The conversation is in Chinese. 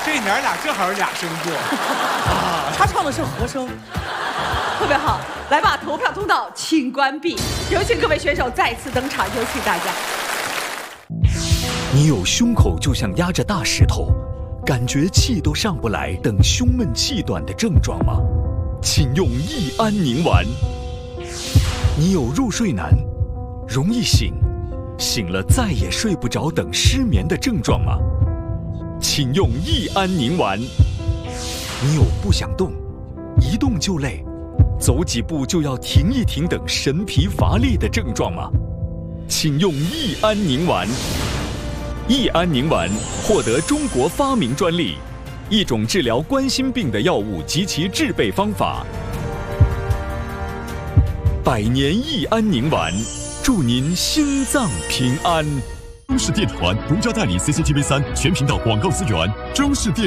这娘俩正好是俩声部。 他唱的是和声， 特别好。来吧，投票通道请关闭，有请各位选手再次登场，有请大家。 你有胸口就像压着大石头，感觉气都上不来等胸闷气短的症状吗？请用益安宁丸。你有入睡难，容易醒，醒了再也睡不着等失眠的症状吗？请用益安宁丸。你有不想动，一动就累，走几步就要停一停等神疲乏力的症状吗？请用益安宁丸。益安宁丸获得中国发明专利，一种治疗冠心病的药物及其制备方法。百年益安宁丸，祝您心脏平安。 中视电传独家代理 CCTV3 全频道广告资源，中视电。